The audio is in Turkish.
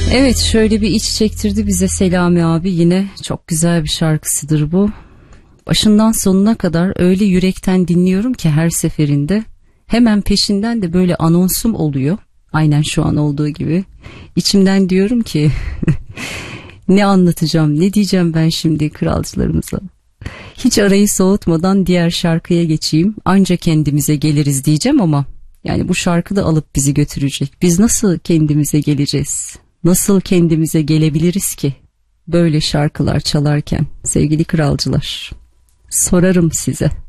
Evet, şöyle bir iç çektirdi bize Selami abi, yine çok güzel bir şarkısıdır bu. Başından sonuna kadar öyle yürekten dinliyorum ki her seferinde. Hemen peşinden de böyle anonsum oluyor. Aynen şu an olduğu gibi. İçimden diyorum ki ne anlatacağım, ne diyeceğim ben şimdi kralcılarımıza. Hiç arayı soğutmadan diğer şarkıya geçeyim. Anca kendimize geliriz diyeceğim ama yani bu şarkı da alıp bizi götürecek. Biz nasıl kendimize geleceğiz? Nasıl kendimize gelebiliriz ki? Böyle şarkılar çalarken sevgili kralcılar. Sorarım size.